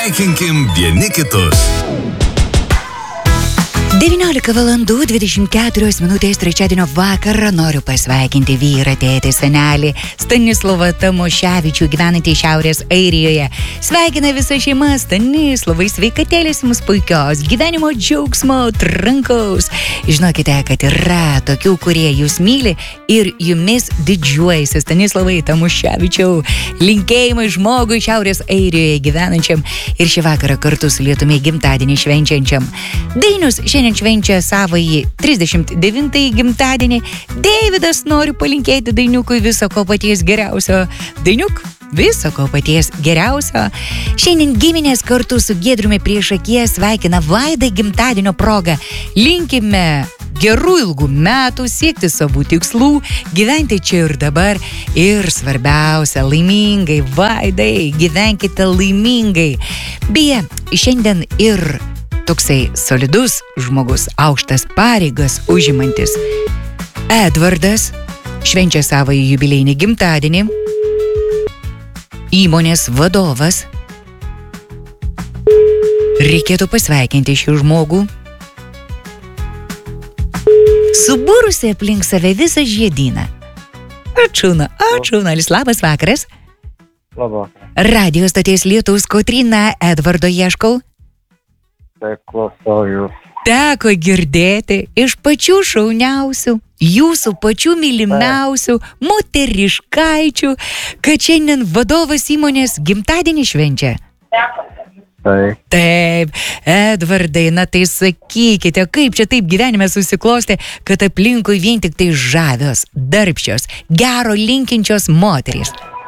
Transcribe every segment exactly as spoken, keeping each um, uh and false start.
Sveikinkim vieni kitus. devyniolika valandų dvidešimt keturios minutės trečiadienio vakarą noriu pasveikinti vyrą, tėtį, senelį Stanislovą Tamoševičių, gyvenantį Šiaurės Airijoje. Sveikina visa šeima, Stanislovai, sveikatėlės jums puikios, gyvenimo džiaugsmo, trankaus. Žinokite, kad yra tokių, kurie jūs myli ir jumis didžiuojasi. Stanislovai Tamoševičiau, linkėjimai žmogui Šiaurės Airijoje gyvenančiam ir šį vakarą kartu su lietumi gimtadienį švenčiančiam. Dainius šiandien švenčia savąjį trisdešimt devintąjį gimtadienį. Deividas nori palinkėti Dainiukui viso ko paties geriausio. Dainiuk, viso ko paties geriausio. Šiandien giminės kartu su Giedriumi priešakyje sveikina Vaidą gimtadienio progą. Linkime gerų ilgų metų, siekti savų tikslų, gyventi čia ir dabar ir svarbiausia, laimingai. Vaidai, gyvenkite laimingai. Beje, šiandien ir toksai solidus žmogus, aukštas pareigas užimantis Edvardas švenčia savąjį jubiliejinį gimtadienį. Įmonės vadovas. Reikėtų pasveikinti šį žmogų. Subūrusi aplink save visą žiedyną. Ačiūna, ačiūnalis, labas vakaras. Labas. Radio stoties Lietuvos Kotryna, Edvardo ieškau. Tai klausau jūs. Teko girdėti iš pačių šauniausių, jūsų pačių mylimiausių, moteriškaičių, kad šiandien vadovas įmonės gimtadienį švenčia. Taip. Taip, Edvardai, na tai sakykite, kaip čia taip gyvenime susiklostė, kad aplinkui vien tik tai žavios, darbščios, gero linkinčios moterys.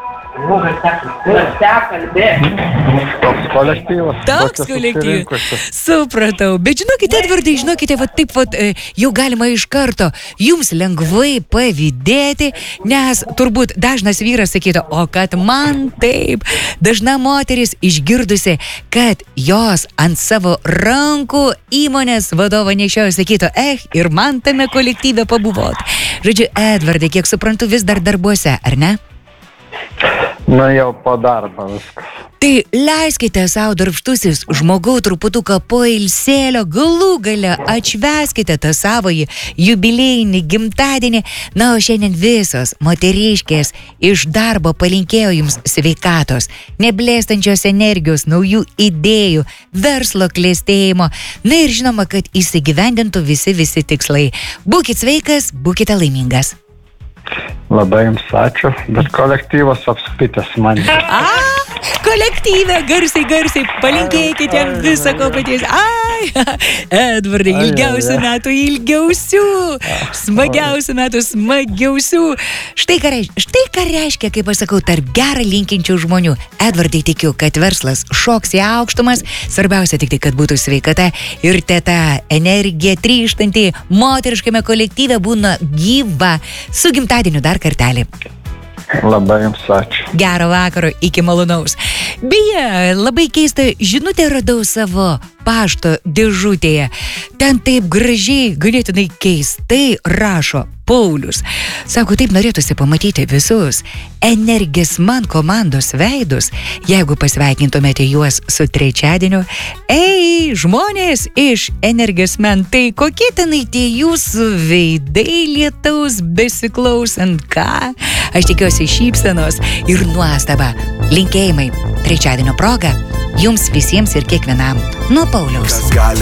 Toks kolektyvas. Toks kolektyvas. Supratau. Bet žinokite, Edvardai, žinokite, va taip va, jau galima iš karto jums lengvai pavydėti, nes turbūt dažnas vyras sakytų, o kad man taip. Dažna moteris išgirdusi, kad jos ant savo rankų įmonės vadovo nešiojo, sakytų, eh, ir man tame kolektyve pabuvot. Žodžiu, Edvardai, kiek suprantu, vis dar darbuose, ar ne? Na jau po darbo viskas. Tai leiskite savo darbštusis žmogau truputuką poilsėlio, galų gale atšvęskite tą savąjį jubiliejinį gimtadienį. Na, o šiandien visos moteriškės iš darbo palinkėjo jums sveikatos, neblėstančios energijos, naujų idėjų, verslo klestėjimo. Na ir žinoma, kad įsigyvendintų visi visi tikslai. Būkit sveikas, būkite laimingas. Labai jums ačiū, bet kolektyvas apspitęs mane. A, kolektyve, garsiai, garsiai, palinkėkite jam visą ko paties. Ai, Edvardai, ilgiausių metų, ilgiausių, smagiausių metų, smagiausių. Štai ką reiškia, štai ką reiškia, kaip aš sakau, tarp gerą linkinčių žmonių. Edvardai, tikiu, kad verslas šoks į aukštumas, svarbiausia tik tai, kad būtų sveikata ir teta energija tryštanti moteriškame kolektyve būna gyva. Su gimtadieniu dar kartelį. Labai jums ačiū. Gero vakaro, iki malonaus. Beje, labai keistą žinutę radau savo pašto dėžutėje. Ten taip gražiai, ganėtinai keistai rašo Paulius. Sako, taip norėtųsi pamatyti visus Energis man komandos veidus, jeigu pasveikintumėte juos su trečiadieniu. Ei, žmonės iš Energis man, tai kokie tenai tie jūsų veidai lietaus besiklausant, ką? Aš tikiuosi šypsenos ir nuostaba. Linkėjimai trečiadienio proga jums visiems ir kiekvienam nuo Pauliaus. Kas gali